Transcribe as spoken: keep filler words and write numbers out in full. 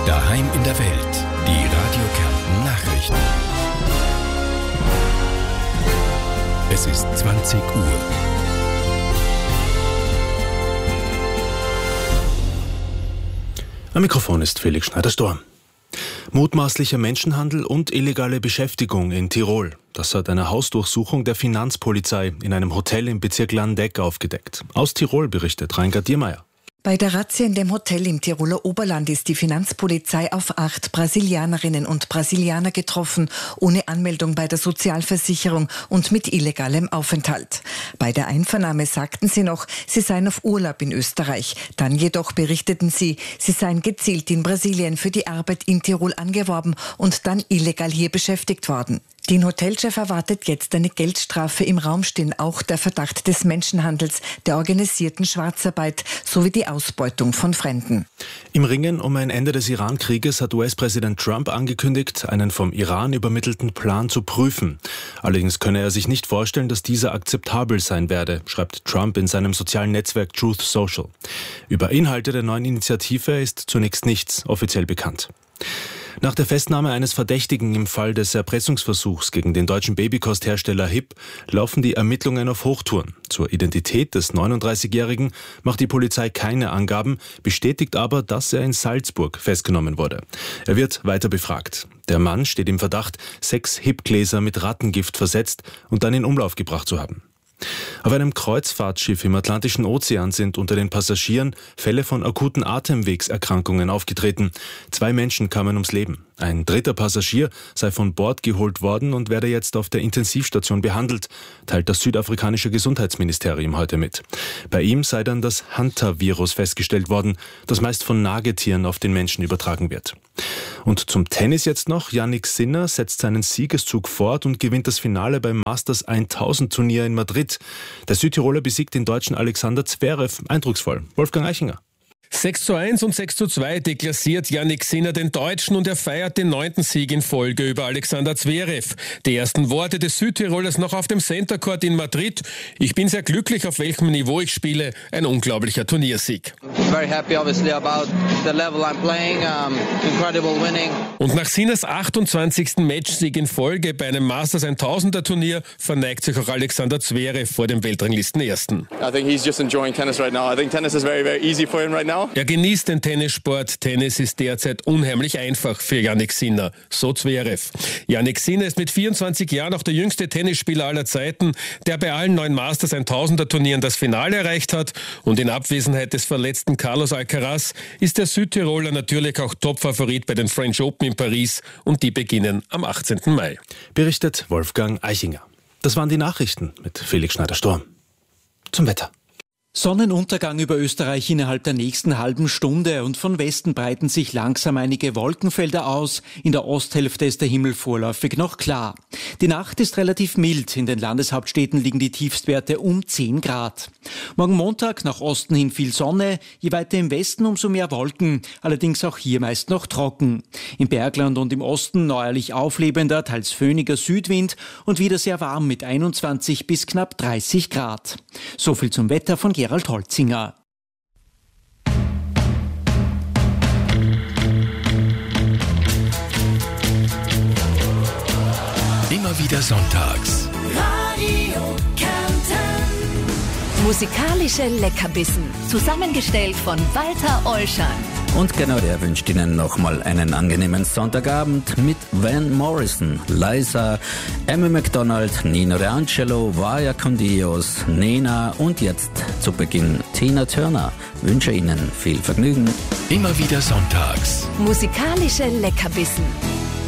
Daheim in der Welt. Die Radio Kärnten Nachrichten. Es ist zwanzig Uhr. Am Mikrofon ist Felix Schneider-Storm. Mutmaßlicher Menschenhandel und illegale Beschäftigung in Tirol. Das hat eine Hausdurchsuchung der Finanzpolizei in einem Hotel im Bezirk Landeck aufgedeckt. Aus Tirol berichtet Reinhard Diermeier. Bei der Razzia in dem Hotel im Tiroler Oberland ist die Finanzpolizei auf acht Brasilianerinnen und Brasilianer getroffen, ohne Anmeldung bei der Sozialversicherung und mit illegalem Aufenthalt. Bei der Einvernahme sagten sie noch, sie seien auf Urlaub in Österreich. Dann jedoch berichteten sie, sie seien gezielt in Brasilien für die Arbeit in Tirol angeworben und dann illegal hier beschäftigt worden. Den Hotelchef erwartet jetzt eine Geldstrafe. Im Raum stehen auch der Verdacht des Menschenhandels, der organisierten Schwarzarbeit sowie die Ausbeutung von Fremden. Im Ringen um ein Ende des Iran-Krieges hat U S-Präsident Trump angekündigt, einen vom Iran übermittelten Plan zu prüfen. Allerdings könne er sich nicht vorstellen, dass dieser akzeptabel sein werde, schreibt Trump in seinem sozialen Netzwerk Truth Social. Über Inhalte der neuen Initiative ist zunächst nichts offiziell bekannt. Nach der Festnahme eines Verdächtigen im Fall des Erpressungsversuchs gegen den deutschen Babykosthersteller H I P laufen die Ermittlungen auf Hochtouren. Zur Identität des neununddreißigjährigen macht die Polizei keine Angaben, bestätigt aber, dass er in Salzburg festgenommen wurde. Er wird weiter befragt. Der Mann steht im Verdacht, sechs H I P-Gläser mit Rattengift versetzt und dann in Umlauf gebracht zu haben. Auf einem Kreuzfahrtschiff im Atlantischen Ozean sind unter den Passagieren Fälle von akuten Atemwegserkrankungen aufgetreten. Zwei Menschen kamen ums Leben. Ein dritter Passagier sei von Bord geholt worden und werde jetzt auf der Intensivstation behandelt, teilt das südafrikanische Gesundheitsministerium heute mit. Bei ihm sei dann das Hantavirus festgestellt worden, das meist von Nagetieren auf den Menschen übertragen wird. Und zum Tennis jetzt noch. Jannik Sinner setzt seinen Siegeszug fort und gewinnt das Finale beim Masters tausend Turnier in Madrid. Der Südtiroler besiegt den Deutschen Alexander Zverev eindrucksvoll. Wolfgang Eichinger. sechs zu eins und sechs zu zwei deklassiert Jannik Sinner den Deutschen und er feiert den neunten Sieg in Folge über Alexander Zverev. Die ersten Worte des Südtirolers noch auf dem Center Court in Madrid. Ich bin sehr glücklich, auf welchem Niveau ich spiele. Ein unglaublicher Turniersieg. Very happy obviously about the level I'm playing. Um, incredible winning. Und nach Sinners achtundzwanzigsten Matchsieg in Folge bei einem Masters tausender Turnier verneigt sich auch Alexander Zverev vor dem Weltranglistenersten. I think he's just enjoying tennis right now. I think tennis is very, very easy for him right now. Er genießt den Tennissport. Tennis ist derzeit unheimlich einfach für Jannik Sinner. So Zverev. Jannik Sinner ist mit vierundzwanzig Jahren auch der jüngste Tennisspieler aller Zeiten, der bei allen neun Masters tausender Turnieren das Finale erreicht hat. Und in Abwesenheit des verletzten Carlos Alcaraz ist der Südtiroler natürlich auch Topfavorit bei den French Open in Paris. Und die beginnen am achtzehnten Mai. Berichtet Wolfgang Eichinger. Das waren die Nachrichten mit Felix Schneider-Storm. Zum Wetter. Sonnenuntergang über Österreich innerhalb der nächsten halben Stunde und von Westen breiten sich langsam einige Wolkenfelder aus. In der Osthälfte ist der Himmel vorläufig noch klar. Die Nacht ist relativ mild. In den Landeshauptstädten liegen die Tiefstwerte um zehn Grad. Morgen Montag nach Osten hin viel Sonne, je weiter im Westen umso mehr Wolken. Allerdings auch hier meist noch trocken. Im Bergland und im Osten neuerlich auflebender, teils föhniger Südwind und wieder sehr warm mit einundzwanzig bis knapp dreißig Grad. So viel zum Wetter von Gerald Holzinger. Immer wieder sonntags. Radio Kärnten. Musikalische Leckerbissen. Zusammengestellt von Walter Olschan. Und genau der wünscht Ihnen nochmal einen angenehmen Sonntagabend mit Van Morrison, Liza, Amy McDonald, Nino D'Angelo, Vaya con Dios, Nena und jetzt zu Beginn Tina Turner. Wünsche Ihnen viel Vergnügen. Immer wieder sonntags. Musikalische Leckerbissen.